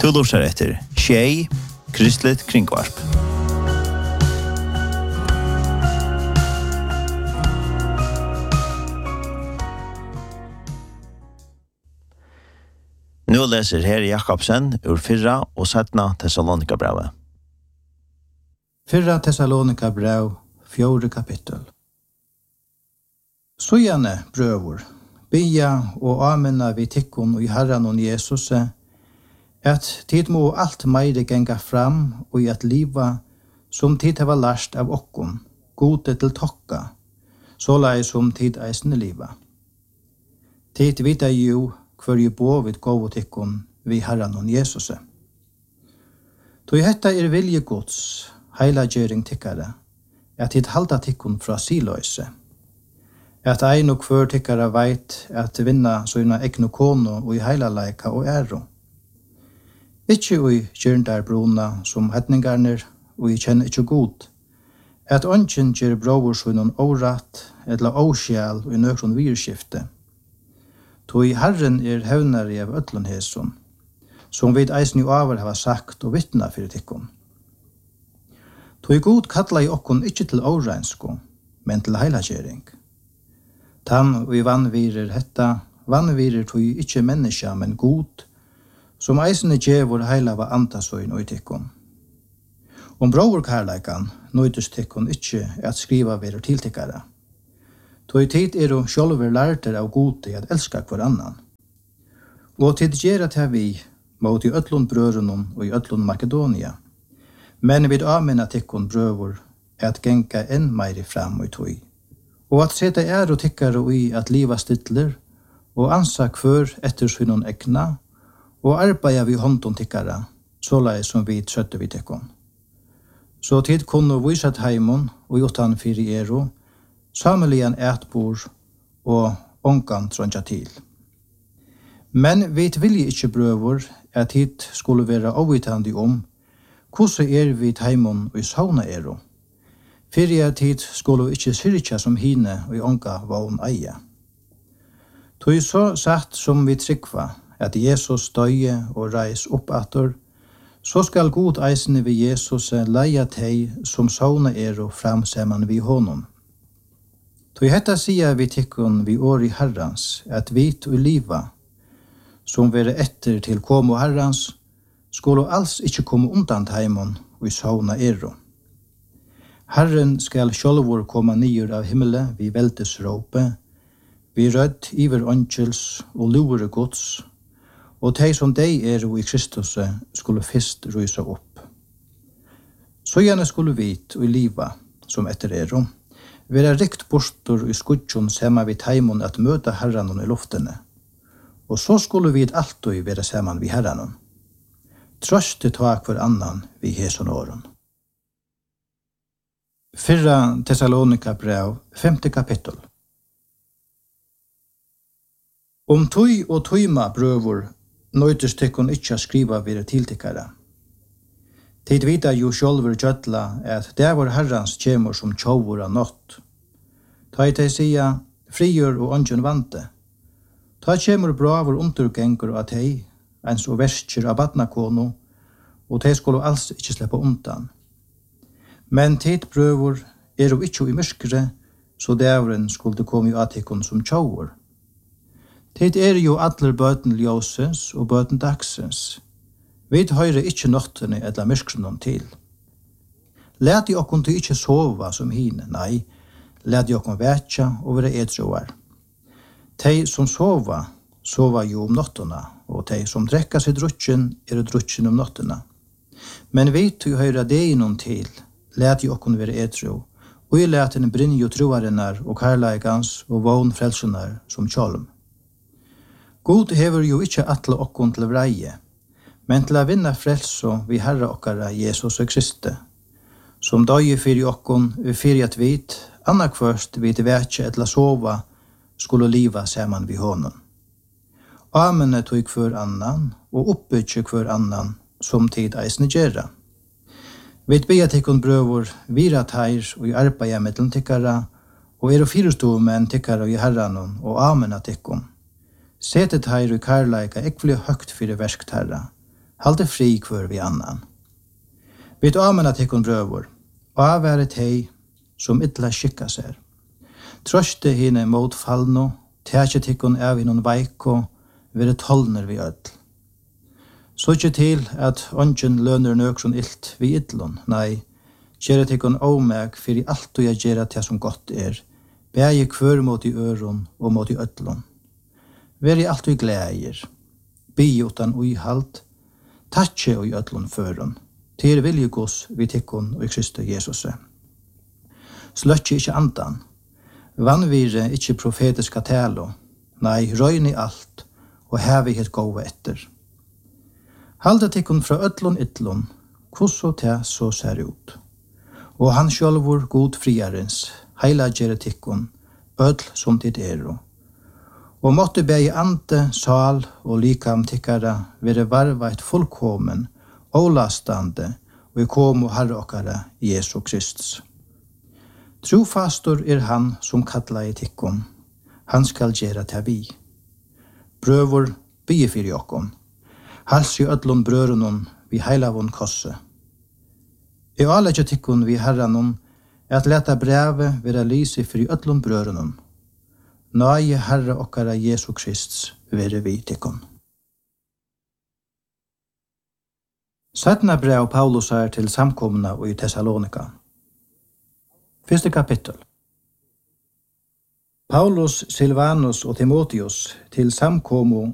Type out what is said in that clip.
Du lurer etter Tjej, Kristligt Kringvarp. Nu leser her Jakobsen ur 4 og 17 Thessalonika-brevet. 4 Thessalonika-brev, 4 kapittel. Sojane, brøver, bia og amena vi tikkun og i Herren og Jesus, at tid må alt meire genga fram og i at liva som tid hava lært av okkom, gode til tokka, sålai som tid eisne liva. Tid vita jo hver jo bo vid gåvo tikkun vi Herren og Jesus. Toi hetta vilje Guds, heila gjering tikkare, at tid halda tikkun fra siløyse, at ein og hver tikkare veit at vinna sånne egnu kono og i heila leika og æro. Ikkje ui gjørndar bruna som hetningarner og i kjenner ikkje god, at ongen gjer bror sånne åratt eller åskjæl og i nøkron virskifte. Toi Herren hevnari av öllun hesum, som vid eisni over hava sagt og vittna fyrir tikkun. Toi god kalla i okkun ikkje til åreinsko, men til heilagjering. Tan og i vannvirer hetta, vannvirer toi ikkje menneska, men god, som eisne djevor heila var antasøyn og i tikkun. Bror kærleikan, nøydus tikkun ikkje at skriva veru tiltikkara. Toi tid jo sjálfur lærter av gode at elska hver annan. Og tid gjerra til vi, mot i öllun brørunon og i öllun Makedonia. Men vid amena tikkun brøvur at genka enn meiri fram og toi. Og at seta og tikkare og i at liva stidler, og ansa hver etter synon egna, og arbeida vi håndon tikkara, sålai som vi trøtte vi tikkun. Så tid kunne visat heimon og utan fyri samelian ætbor og ongan tronja til. Men vi vilje ikkje brøver at hit skulle være avvitandi hvordan vi heimon og i sauna Fyrir at hit skulle ikkje syrkja som hine og i onga vogn eie. Toi så sagt som vi tryggva at Jesus døye og reis opp atter, så skal god eisne vi Jesus leia teg som sauna framseman vi honom. Toi hetta sia vi tikkun vi år i Herrans, at vit og liva, som vere etter til komo Herrans, skulle alls ikkje komme undan heimon og i sauna Herren skal sjálvur koma nyer av himmelen vi veldesråpe, vi rødd iver ångels og lure gods, og de som dei i Kristus skulle fyrst rysa opp. Så gjerne skulle vit og liva, som etter vera rikt bortur i skudjon saman vid heimon at møta herranon i luftene, og så skulle vi alltid vera saman vid herranon. Trøste ta hver annan vid heson åren. 4 Thessalonika-brev, 5 kapittel. Tøy og tøyma brøvur, nøytus tekkun ikkje skriva vire tiltikkara. Tid vita jo sjálfur gjøtla at det var herrans kjemur som tjovur av nått. Ta i teg sia, frigjør og ongen vante. Ta kjemur bravur undergengur av teg, ens og verskir av badnakono, og teg skulle alls ikkje sleppa undan. Men tid prøver jo ikkje i mørkere, så dævren skulle komme av tekkun som tjovur. Tid jo atler bøten ljósens og bøten dagsens. Vi høyre ikkje nottene eller mørkrenon til. Læt i okkon til ikkje sova som hine, nei, læt i okkon vetja og være edroar. Tei som sova jo nottena, og tei som drekka seg drutjen drutjen nottena. Men vi høyre deinon til, læt i okkon være edro, og i læten brinjo troarenar og karlaigans og vogn frelsunar som kjolm. God hever jo ikkje atle okkon til vreie, men til å vinna frelso vi herra okkara Jesus og Kristi, som døye fyrir okkon fyrir at vit, annakvørst vit vekje etla sova, skulle liva saman vi honom. Amene tog hver annan, og oppbyggje hver annan, som tid eisne gjerra. Vit beja tikkun brøvur, vira teir og i arbeida mellom tikkara, og fyrståmenn tikkara i herranon, og amena tikkun. Setet teir og karlaika ekvelig høgt fyrir versk terra, Halte fri kvar vi annan. Vid amena tikkun brøvor, avvære tei som ytla skikka ser. Trøste hine mot fallno, tækje tikkun av hinon veiko, vire tollner vi ødl. Så ikke til at ongen lønner nøkron ilt vi ytlon, nei, gjere tikkun omeg fyrir alt og jeg gjere til som godt bæge kvør mot i øron og mot i ødlon. Veri alt og glægir, bi utan uihalt, tatje og i ødlon føron, til viljegos vi tikkun og i Kristus Jesus. Sløtje ikkje andan, vanvire ikkje profetiska talo, nei, røyni alt, og hevi hitt gåva etter. Halda tikkun fra ødlon ytlon, kosso te så ser ut. Og han sjølvor god friarens, heila gjere tikkun, ødl som tid Og måtte bæge ante, sal og likam tikkara vere varva et fullkomen, olastande, og i komo herre okkara Jesu Kristus. Trofastor han som kalla i tikkun, han skal gjera til vi. Brøvor bygge fyrir okkon, hals i ødlon brørunon vi heilavon kosse. I alegja tikkun vi herranon, at leta breve vera lysi fyrir ødlon brørunon. Nøye herre okkara Jesu Kristus vere vi tikkun. Sætna brev Paulus til samkomna og i Thessalonika. 1. kapittel. Paulus, Silvanus og Timotheus til samkomo